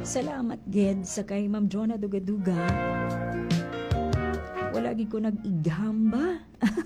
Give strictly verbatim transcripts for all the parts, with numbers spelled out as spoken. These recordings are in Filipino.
Salamat gid sa kay Ma'am Jonah Dugaduga. Wala gid ko nag-igamba.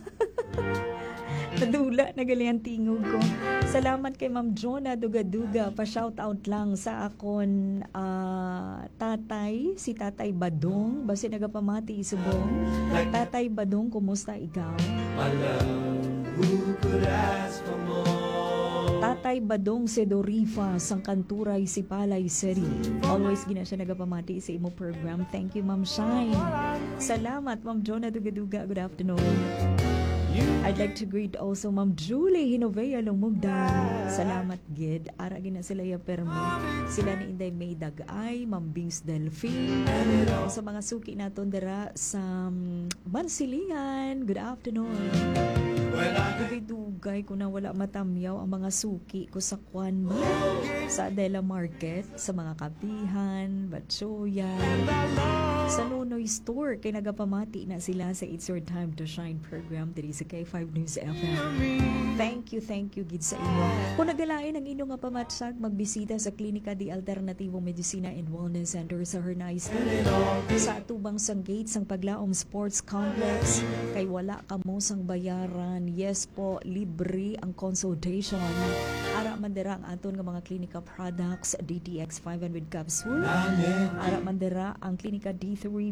Nadula na gali ang tingog ko. Salamat kay Ma'am Jonah Dugaduga. Pa-shout out lang sa akon uh, tatay, si Tatay Badong. Basi nagapamati isubong. Tatay Badong, kumusta ikaw? Who could ask for more? Tatay Badong Sedorifa sang Kanturay si Palay City. Always gina siya nagapamati sa imo program. Thank you, Ma'am Shine. Salamat, Ma'am Jonah Dugaduga. Good afternoon. I'd like to greet also Ma'am Julie Hinovea Lumugda. Salamat gid. Ara gina sila ya permi. Sila ni Inday May Dagay, Ma'am Bings Delphine. Sa mga suki naton dira sa Mansilingan. Good afternoon. Dugay-dugay ko na wala matamyaw ang mga suki ko sa Kwan ba? Sa Adela Market, sa mga kapihan, Batsoyan, sa Nonoy Store. Kaya nagapamati na sila sa It's Your Time to Shine program diri sa K five News F M. Thank you, thank you gid sa inyo. Kung nagalain ang inyo nga pamatsag, magbisita sa Klinika di Alternativo Medicina and Wellness Center sa Hernay City. Sa atubang sang gate sang Paglaom Sports Complex, kay wala kamo sang bayaran. Yes po, libre ang consultation. Ara man dira ang aton nga mga klinika products, D T X five hundred capsule. Ara man dira ang klinika D three